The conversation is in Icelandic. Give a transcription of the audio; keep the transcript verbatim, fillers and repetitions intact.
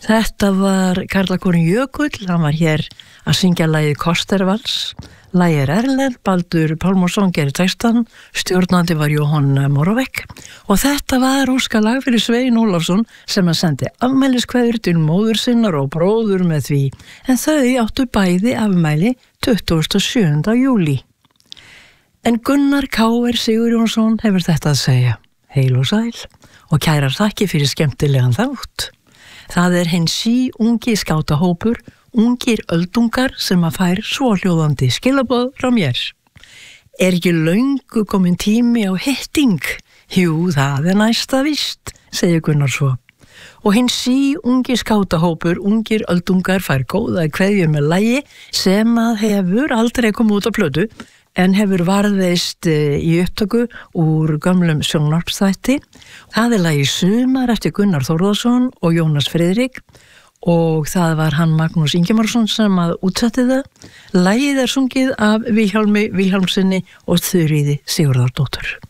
Þetta var Karlakórinn Jökull, hann var hér að syngja lagið Kostervals. Lagið er erlent, Baldur Pálmason gerir textan, stjórnandi var Jóhann Moravec og þetta var óskalag fyrir Svein Ólafsson sem að sendi afmæliskveður til móður sinnar og bróður með því, en þau áttu bæði afmæli tuttugasta og sjöunda júlí. En Gunnar K R Sigurjónsson hefur þetta að segja. Heil og sæl og kærar þakki fyrir skemmtilegan þátt. Það er hinn sí ungi skátahópur, ungir öldungar sem að fær svohljóðandi skilaboð frá mér. Er ekki löngu komin tími á hitting? Jú, það er næsta víst, segir Gunnar svo. Og hinn sí ungi skátahópur, ungir öldungar fær góða kveðjur með lagi sem að hefur aldrei komið út á plötu, en hefur varðveist í upptöku úr gömlum sjónvarpsþætti. Það er lagið Sumar eftir Gunnar Þórðarsson og Jónas Friðrik og það var hann Magnús Ingimarsson sem að útsetti það. Lagið er sungið af Vilhjálmi Vilhjálmssyni og Þuríði Sigurðardóttur.